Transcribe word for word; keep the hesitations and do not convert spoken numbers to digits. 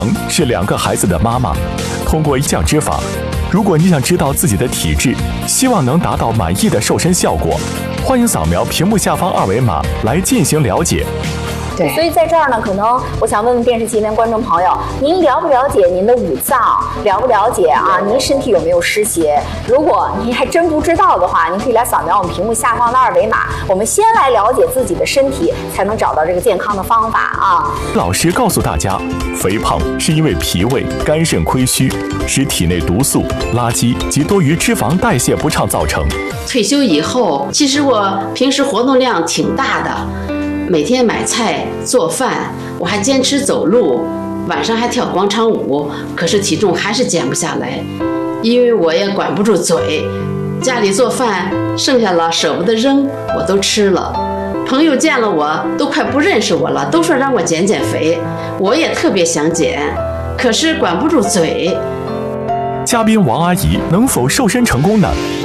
是两个孩子的妈妈，通过降脂法，如果你想知道自己的体质，希望能达到满意的瘦身效果，欢迎扫描屏幕下方二维码来进行了解。 对，所以在这儿呢，可能我想问问电视机前观众朋友，您了不了解您的五脏？了不了解啊？您身体有没有湿邪？如果您还真不知道的话，您可以来扫描我们屏幕下方的二维码。我们先来了解自己的身体，才能找到这个健康的方法啊。 老师告诉大家，肥胖是因为脾胃、肝肾亏虚，使体内毒素、垃圾及多余脂肪代谢不畅造成。 退休以后，其实我平时活动量挺大的。每天买菜做饭，我还坚持走路，晚上还跳广场舞，可是体重还是减不下来，因为我也管不住嘴，家里做饭剩下了舍不得扔，我都吃了。朋友见了我都快不认识我了，都说让我减减肥，我也特别想减，可是管不住嘴。 嘉宾王阿姨能否瘦身成功呢？